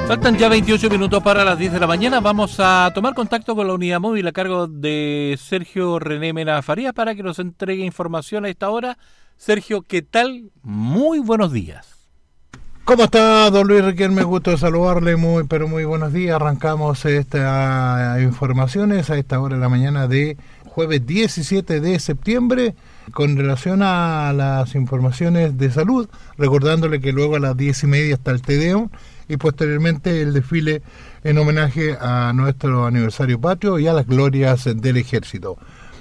Faltan ya 28 minutos para las 10 de la mañana. Vamos a tomar contacto con la unidad móvil a cargo de Sergio René Mena Farías para que nos entregue información a esta hora. Sergio, ¿qué tal? Muy buenos días. ¿Cómo está, don Luis Riquelme? Gusto saludarle, muy buenos días. Arrancamos estas informaciones a esta hora de la mañana de jueves 17 de septiembre con relación a las informaciones de salud, recordándole que luego a las 10:30 está el Te Deum y posteriormente el desfile en homenaje a nuestro aniversario patrio y a las glorias del ejército.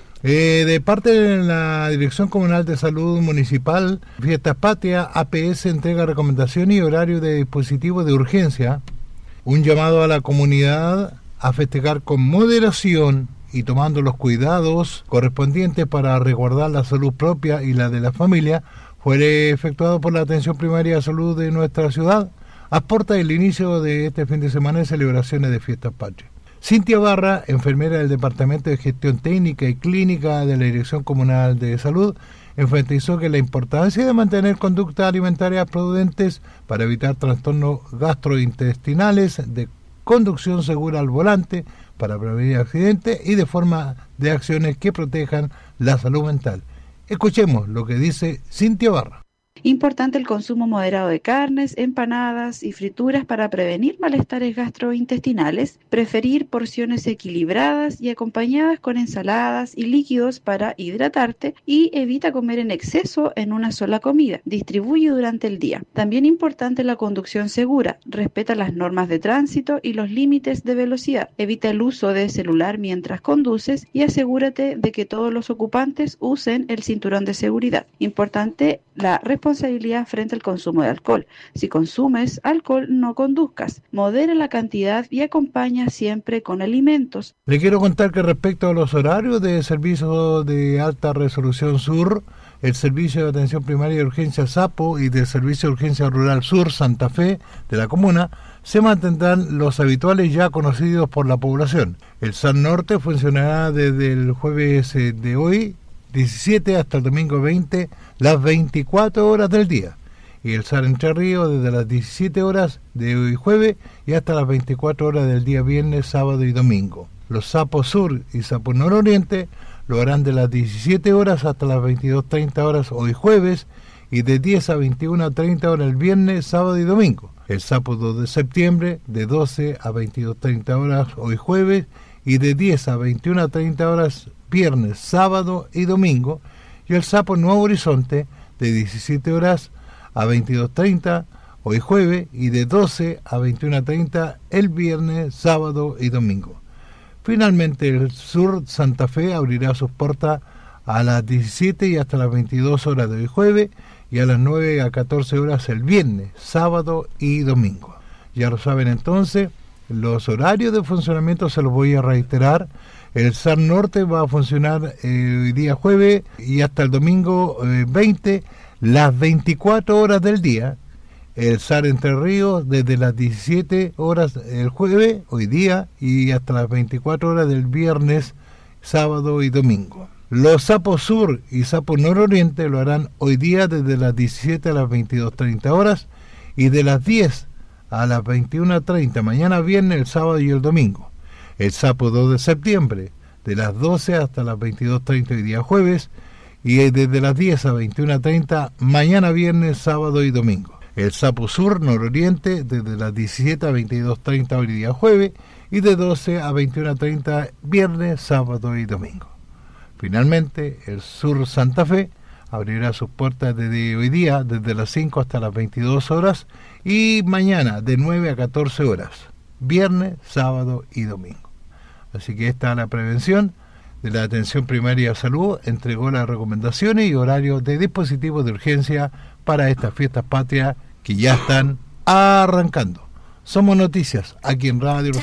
De parte de la Dirección Comunal de Salud Municipal, Fiestas Patrias, APS entrega recomendaciones y horario de dispositivos de urgencia. Un llamado a la comunidad a festejar con moderación y tomando los cuidados correspondientes para resguardar la salud propia y la de la familia, fue efectuado por la Atención Primaria de Salud de nuestra ciudad, aporta el inicio de este fin de semana de celebraciones de Fiestas Patrias. Cintia Barra, enfermera del Departamento de Gestión Técnica y Clínica de la Dirección Comunal de Salud, enfatizó que la importancia de mantener conductas alimentarias prudentes para evitar trastornos gastrointestinales, de conducción segura al volante, para prevenir accidentes y de forma de acciones que protejan la salud mental. Escuchemos lo que dice Cintia Barra. Importante el consumo moderado de carnes, empanadas y frituras para prevenir malestares gastrointestinales, preferir porciones equilibradas y acompañadas con ensaladas y líquidos para hidratarte y evita comer en exceso en una sola comida, distribuye durante el día. También importante la conducción segura, respeta las normas de tránsito y los límites de velocidad, evita el uso de celular mientras conduces y asegúrate de que todos los ocupantes usen el cinturón de seguridad. Importante la responsabilidad frente al consumo de alcohol. Si consumes alcohol, no conduzcas. Modera la cantidad y acompaña siempre con alimentos. Le quiero contar que respecto a los horarios de servicio de alta resolución sur, el Servicio de Atención Primaria de Urgencia SAPO y del Servicio de Urgencia Rural Sur Santa Fe de la comuna, se mantendrán los habituales ya conocidos por la población. El SAR Norte funcionará desde el jueves de hoy, 17 hasta el domingo 20, las 24 horas del día, y el SAR Entre Ríos desde las 17 horas de hoy jueves y hasta las 24 horas del día viernes, sábado y domingo. Los SAPO Sur y SAPO Nororiente lo harán de las 17 horas hasta las 22:30 horas hoy jueves y de 10 a 21:30 horas el viernes, sábado y domingo. El SAPO 2 de septiembre de 12 a 22:30 horas hoy jueves y de 10 a 21:30 horas viernes, sábado y domingo, y el SAPO Nuevo Horizonte de 17 horas a 22:30 hoy jueves y de 12 a 21:30 el viernes, sábado y domingo. Finalmente el Sur Santa Fe abrirá sus puertas a las 17 y hasta las 22 horas de hoy jueves y a las 9 a 14 horas el viernes, sábado y domingo. Ya lo saben entonces, los horarios de funcionamiento se los voy a reiterar. El SAR Norte va a funcionar hoy día jueves y hasta el domingo 20, las 24 horas del día. El SAR Entre Ríos desde las 17 horas el jueves, hoy día, y hasta las 24 horas del viernes, sábado y domingo. Los SAPO Sur y SAPO Nororiente lo harán hoy día desde las 17 a las 22:30 horas y de las 10 a las 21:30, mañana viernes, el sábado y el domingo. El SAPO 2 de septiembre, de las 12 hasta las 22:30 hoy día jueves, y desde las 10 a 21:30, mañana viernes, sábado y domingo. El SAPO Sur Nororiente, desde las 17 a 22:30 hoy día jueves, y de 12 a 21:30 viernes, sábado y domingo. Finalmente, el Sur Santa Fe abrirá sus puertas desde hoy día, desde las 5 hasta las 22 horas, y mañana de 9 a 14 horas, viernes, sábado y domingo. Así que esta es la prevención de la Atención Primaria de Salud, entregó las recomendaciones y horarios de dispositivos de urgencia para estas fiestas patrias que ya están arrancando. Somos Noticias, aquí en Radio